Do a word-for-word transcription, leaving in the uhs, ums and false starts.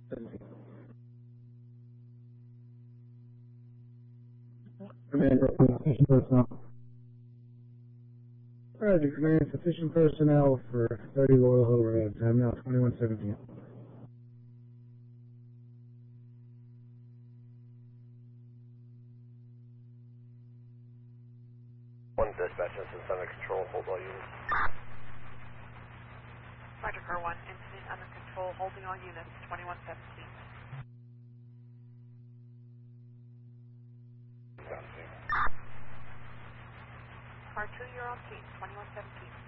Command, sufficient personnel. Roger, command, sufficient personnel for thirty Laurel Hill Road. Time now twenty-one seventeen. One dispatch, this is under control, hold all units. Roger, Car one, incident under control, holding all units, twenty-one seventeen. Car two, you're on scene, twenty-one seventeen.